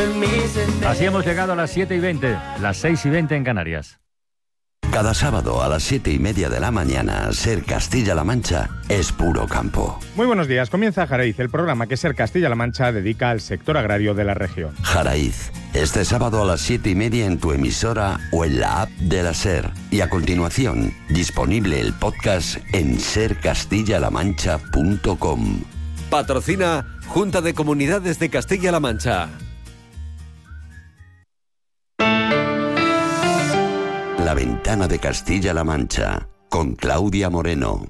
Así hemos llegado a las 7:20, las 6:20 en Canarias. Cada sábado a las 7:30 de la mañana, Ser Castilla-La Mancha es puro campo. Muy buenos días, comienza Jaraíz, el programa que Ser Castilla-La Mancha dedica al sector agrario de la región. Jaraíz, este sábado a las 7:30 en tu emisora o en la app de la Ser. Y a continuación, disponible el podcast en sercastillalamancha.com. Patrocina Junta de Comunidades de Castilla-La Mancha. La Ventana de Castilla-La Mancha, con Claudia Moreno.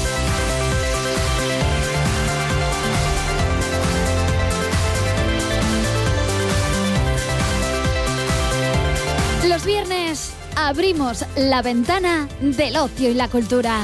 Los viernes abrimos la ventana del ocio y la cultura.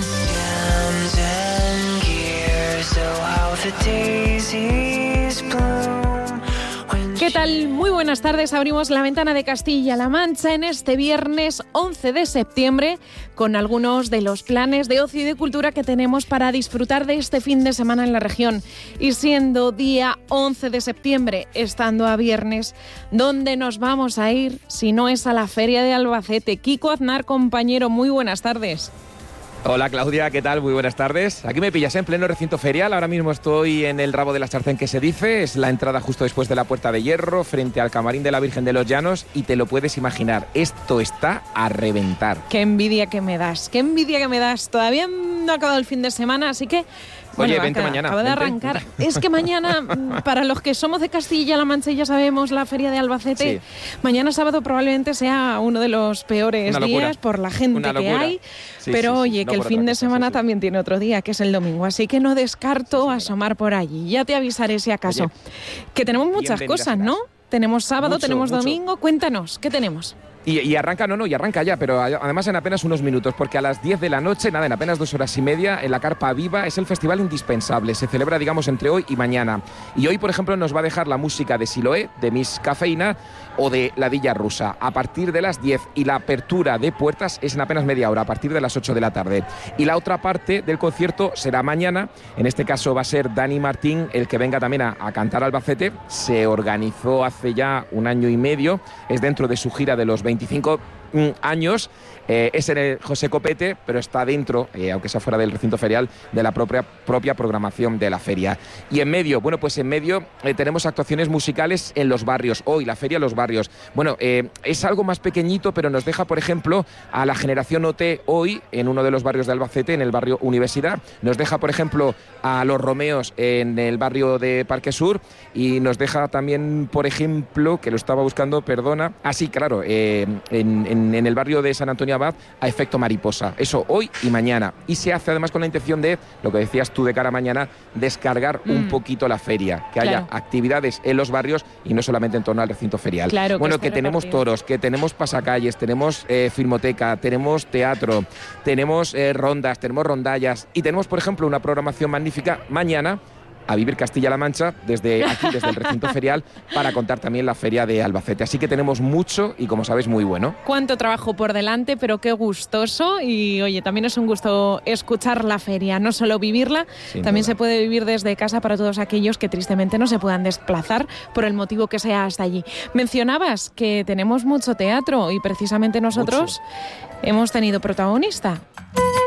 ¿Qué tal? Muy buenas tardes. Abrimos la ventana de Castilla-La Mancha en este viernes 11 de septiembre con algunos de los planes de ocio y de cultura que tenemos para disfrutar de este fin de semana en la región. Y siendo día 11 de septiembre, estando a viernes, ¿dónde nos vamos a ir si no es a la Feria de Albacete? Kiko Aznar, compañero, muy buenas tardes. Hola Claudia, ¿qué tal? Muy buenas tardes. Aquí me pillas en pleno recinto ferial. Ahora mismo estoy en el rabo de la Sartén, que se dice. Es la entrada justo después de la Puerta de Hierro, frente al camarín de la Virgen de los Llanos. Y te lo puedes imaginar, esto está a reventar. Qué envidia que me das, qué envidia que me das. Todavía no ha acabado el fin de semana, así que... Oye, bueno, vente mañana. Acaba de arrancar. Es que mañana, para los que somos de Castilla-La Mancha, ya sabemos, la Feria de Albacete, sí. Mañana sábado probablemente sea uno de los peores días por la gente que hay. Sí, pero sí, oye, que el fin de semana también tiene otro día, que es el domingo. Así que no descarto asomar por allí. Ya te avisaré si acaso. Oye, que tenemos muchas cosas, ¿no? Tenemos sábado, tenemos domingo. Cuéntanos, ¿qué tenemos? Y arranca, y arranca ya, pero además en apenas unos minutos, porque a las 10 de la noche, en apenas 2 horas y media, en la Carpa Viva, es el festival indispensable. Se celebra, digamos, entre hoy y mañana. Y hoy, por ejemplo, nos va a dejar la música de Siloé, de Miss Cafeína o de La Dilla Rusa, a partir de las 10. Y la apertura de puertas es en apenas media hora, a partir de las 8 de la tarde. Y la otra parte del concierto será mañana. En este caso va a ser Dani Martín, el que venga también a cantar Albacete. Se organizó hace ya 1 año y medio. Es dentro de su gira de los 25 años. Es en el José Copete, pero está dentro, aunque sea fuera del recinto ferial, de la propia programación de la feria. Y en medio, tenemos actuaciones musicales en los barrios. Hoy, la feria en los barrios. Bueno, es algo más pequeñito, pero nos deja, por ejemplo, a la generación OT hoy, en uno de los barrios de Albacete, en el barrio Universidad. Nos deja, por ejemplo, a los Romeos en el barrio de Parque Sur. Y nos deja también, por ejemplo, que lo estaba buscando, perdona. Sí, claro, en el barrio de San Antonio Abad, a Efecto Mariposa. Eso hoy y mañana. Y se hace además con la intención de, lo que decías tú de cara a mañana, descargar un poquito la feria, que haya actividades en los barrios y no solamente en torno al recinto ferial. Claro, bueno, que tenemos toros, que tenemos pasacalles, tenemos filmoteca, tenemos teatro, tenemos rondas, tenemos rondallas y tenemos, por ejemplo, una programación magnífica mañana a vivir Castilla-La Mancha desde aquí, desde el recinto ferial, para contar también la feria de Albacete. Así que tenemos mucho y, como sabes, muy bueno. Cuánto trabajo por delante, pero qué gustoso. Y oye, también es un gusto escuchar la feria, no solo vivirla, también se puede vivir desde casa para todos aquellos que tristemente no se puedan desplazar por el motivo que sea hasta allí. Mencionabas que tenemos mucho teatro y precisamente nosotros hemos tenido protagonista.